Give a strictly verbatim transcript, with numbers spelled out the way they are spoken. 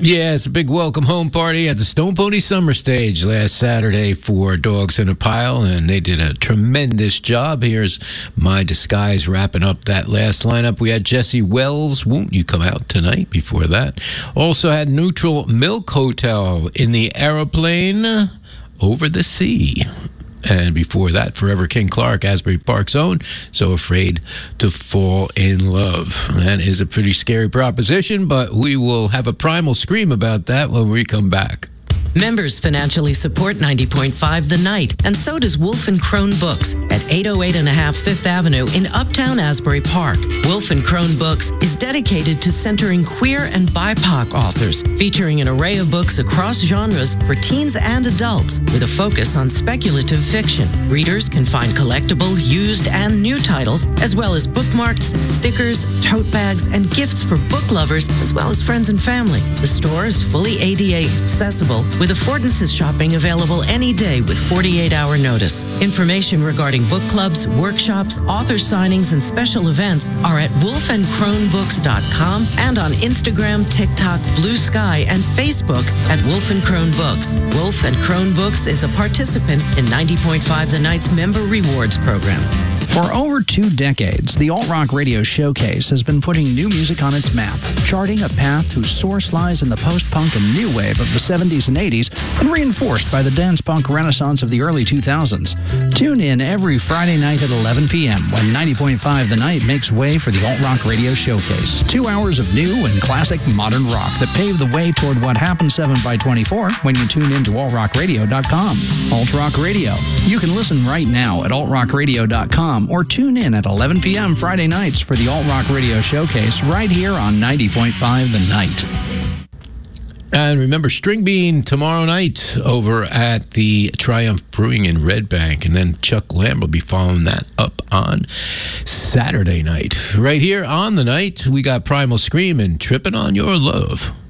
Yeah, it's a big welcome home party at the Stone Pony Summer Stage last Saturday for Dogs in a Pile, and they did a tremendous job. Here's My Disguise wrapping up that last lineup. We had Jesse Wells, Won't You Come Out Tonight, before that. Also had Neutral Milk Hotel, In the Aeroplane Over the Sea. And before that, Forever King Clark, Asbury Park's own, So Afraid to Fall in Love. That is a pretty scary proposition, but we will have a primal scream about that when we come back. Members financially support ninety point five The Night, and so does Wolf and Crone Books at eight oh eight and a half Fifth Avenue in Uptown Asbury Park. Wolf and Crone Books is dedicated to centering queer and B I P O C authors, featuring an array of books across genres for teens and adults, with a focus on speculative fiction. Readers can find collectible, used, and new titles, as well as bookmarks, stickers, tote bags, and gifts for book lovers, as well as friends and family. The store is fully A D A accessible, with affordances shopping available any day with forty-eight hour notice. Information regarding book clubs, workshops, author signings, and special events are at wolf and crone books dot com and on Instagram, TikTok, Blue Sky, and Facebook at Wolf and Crone Books. Wolf and Crone Books is a participant in ninety point five The Night's Member Rewards Program. For over two decades, the Alt Rock Radio Showcase has been putting new music on its map, charting a path whose source lies in the post-punk and new wave of the seventies and eighties, and reinforced by the dance-punk renaissance of the early two thousands. Tune in every Friday night at eleven p.m. when ninety point five The Night makes way for the Alt Rock Radio Showcase. Two hours of new and classic modern rock that pave the way toward what happens seven by twenty-four when you tune in to alt rock radio dot com. Alt Rock Radio. You can listen right now at alt rock radio dot com or tune in at eleven p.m. Friday nights for the Alt Rock Radio Showcase right here on ninety point five The Night. And remember, String Bean tomorrow night over at the Triumph Brewing in Red Bank. And then Chuck Lamb will be following that up on Saturday night. Right here on The Night, we got Primal Scream and Trippin' on Your Love.